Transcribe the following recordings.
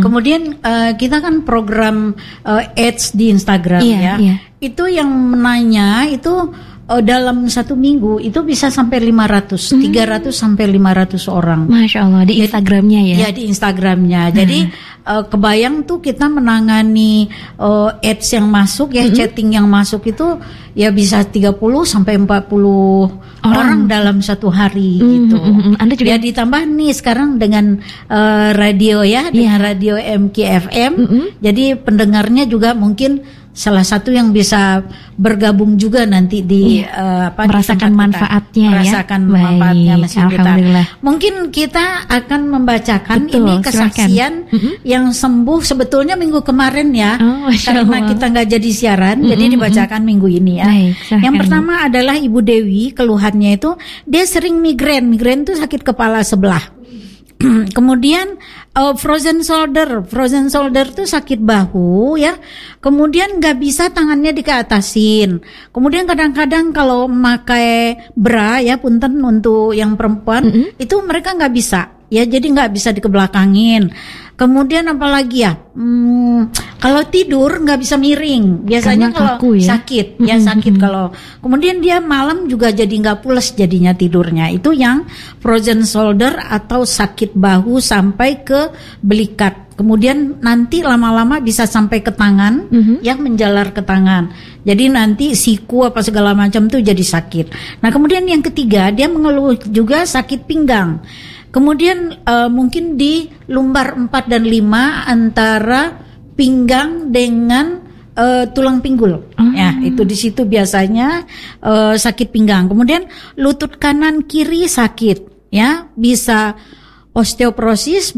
Kemudian kita kan program ads di Instagram ya. Itu yang menanya itu dalam 1 minggu itu bisa sampai 500, 300 sampai 500 orang. Masya Allah, di Instagramnya ya? Ya, di Instagramnya. Jadi kebayang tuh kita menangani ads yang masuk ya, chatting yang masuk itu ya bisa 30 sampai 40 orang dalam 1 hari gitu. Anda juga ya ditambah nih sekarang dengan radio ya, dengan radio MKFM. Jadi pendengarnya juga mungkin salah satu yang bisa bergabung juga nanti di merasakan manfaatnya manfaatnya mesin kita. Mungkin kita akan membacakan ini kesaksian yang sembuh sebetulnya minggu kemarin ya, karena kita nggak jadi siaran, jadi dibacakan minggu ini ya. Yang pertama adalah Ibu Dewi, keluhannya itu dia sering migrain itu sakit kepala sebelah. Kemudian frozen shoulder tuh sakit bahu ya. Kemudian nggak bisa tangannya dikeatasin. Kemudian kadang-kadang kalau memakai bra ya, punten untuk yang perempuan itu mereka nggak bisa ya, jadi nggak bisa dikebelakangin. Kemudian apalagi ya, kalau tidur nggak bisa miring. Biasanya kalau sakit ya sakit kalau. Kemudian dia malam juga jadi nggak pules jadinya tidurnya. Itu yang frozen shoulder atau sakit bahu sampai ke belikat. Kemudian nanti lama-lama bisa sampai ke tangan, yang menjalar ke tangan. Jadi nanti siku apa segala macam tuh jadi sakit. Nah kemudian yang ketiga dia mengeluh juga sakit pinggang. Kemudian mungkin di lumbar 4 dan 5 antara pinggang dengan tulang pinggul. Ya, itu di situ biasanya sakit pinggang. Kemudian lutut kanan kiri sakit, ya, bisa osteoporosis,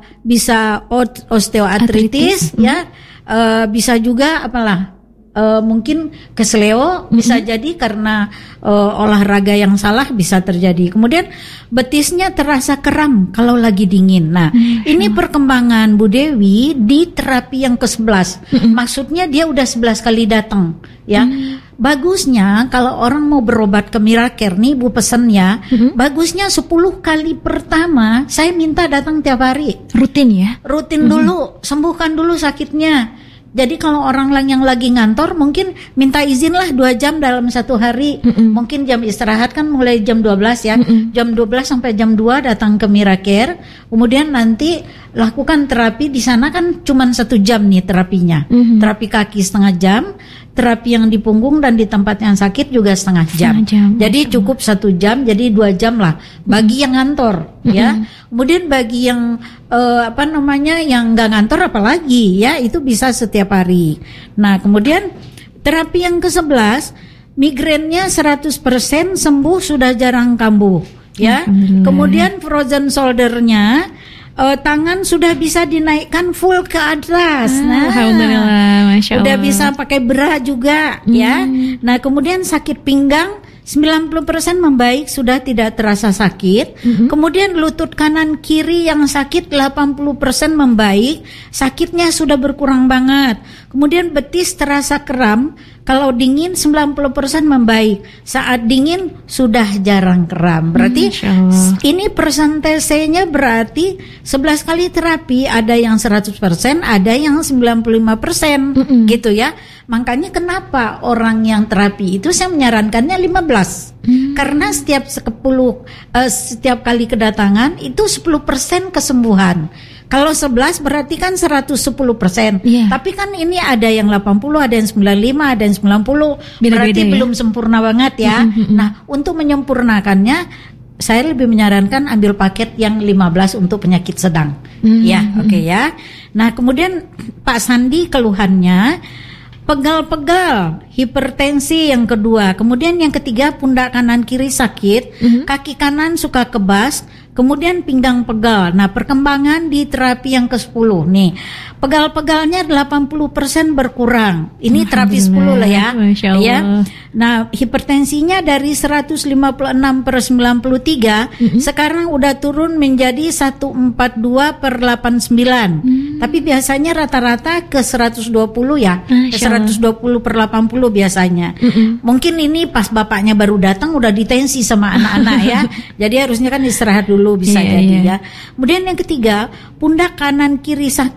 bisa osteoartritis, ya, bisa juga apalah. Mungkin kesleo bisa jadi karena olahraga yang salah bisa terjadi. Kemudian betisnya terasa kram kalau lagi dingin. Nah, ini perkembangan Bu Dewi di terapi yang ke-11. Maksudnya dia udah 11 kali datang, ya. Bagusnya kalau orang mau berobat ke Miracare nih Bu pesennya, bagusnya 10 kali pertama saya minta datang tiap hari. Rutin ya? Rutin dulu, sembuhkan dulu sakitnya. Jadi kalau orang yang lagi ngantor mungkin minta izin lah 2 jam dalam 1 hari. Mungkin jam istirahat kan mulai jam 12 ya. Jam 12 sampai jam 2 datang ke Miracare. Kemudian nanti lakukan terapi di sana kan cuma 1 jam nih terapinya. Terapi kaki 1/2 jam. Terapi yang di punggung dan di tempat yang sakit juga 1/2 jam. Jadi cukup 1 jam, jadi 2 jam lah bagi yang ngantor, ya. Kemudian bagi yang yang nggak ngantor apalagi, ya, itu bisa setiap hari. Nah, kemudian terapi yang ke-11, migrainnya 100% sembuh, sudah jarang kambuh, ya. Kemudian frozen shoulder-nya tangan sudah bisa dinaikkan full ke atas. Nah, alhamdulillah, Masya Allah. Udah bisa pakai bra juga, ya. Nah, kemudian sakit pinggang 90% membaik, sudah tidak terasa sakit. Kemudian lutut kanan kiri yang sakit 80% membaik, sakitnya sudah berkurang banget. Kemudian betis terasa kram, kalau dingin 90% membaik. Saat dingin sudah jarang kram. Berarti ini persentasenya berarti 11 kali terapi ada yang 100%, ada yang 95%, gitu ya. Makanya kenapa orang yang terapi itu saya menyarankannya 15. Karena setiap kali kedatangan itu 10% kesembuhan. Kalau 11 berarti kan 110%. Tapi kan ini ada yang 80, ada yang 95, ada yang 90. Berarti belum sempurna banget ya. Nah, untuk menyempurnakannya saya lebih menyarankan ambil paket yang 15 untuk penyakit sedang. Ya, oke ya. Nah, kemudian Pak Sandi keluhannya pegal-pegal, hipertensi yang kedua. Kemudian yang ketiga pundak kanan kiri sakit, kaki kanan suka kebas, kemudian pinggang pegal. Nah, perkembangan di terapi yang ke-10 nih. Pegal-pegalnya 80% berkurang. Ini terapi 10 lah ya. Masya Allah. Ya. Nah, hipertensinya dari 156/93 sekarang udah turun menjadi 142/89. Tapi biasanya rata-rata ke 120 ya. Ke 120/80 biasanya. Mungkin ini pas bapaknya baru datang udah ditensi sama anak-anak ya. Jadi harusnya kan istirahat dulu bisa jadi ya. Kemudian yang ketiga, pundak kanan kiri sakit.